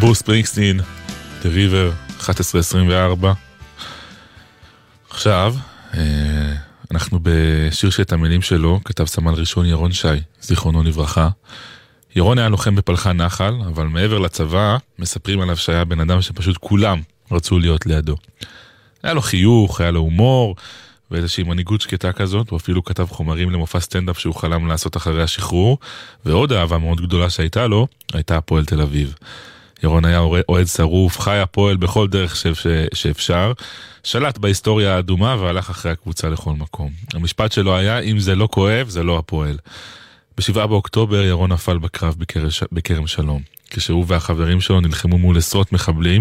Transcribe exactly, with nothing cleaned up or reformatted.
ברוס ספרינגסטין, The River, אחת עשרה עשרים וארבע. עכשיו, אנחנו בשיר שאת המילים שלו כתב סמל ראשון ירון שי, זיכרונו לברכה. ירון היה לוחם בפלחה נחל, אבל מעבר לצבא, מספרים עליו שהיה בן אדם שפשוט כולם רצו להיות לידו. היה לו חיוך, היה לו הומור, ואיזושהי מנהיגות שקטה כזאת, הוא אפילו כתב חומרים למופע סטנדאפ שהוא חלם לעשות אחרי השחרור, ועוד אהבה מאוד גדולה שהייתה לו, הייתה הפועל תל אביב. ירון היה אוהד שרוף, חי הפועל בכל דרך שאפשר, שלט בהיסטוריה האדומה והלך אחרי הקבוצה לכל מקום. המשפט שלו היה, אם זה לא כואב, זה לא הפועל. בשבעה באוקטובר ירון נפל בקרב בכרם שלום, כשהוא והחברים שלו נלחמו מול עשרות מחבלים,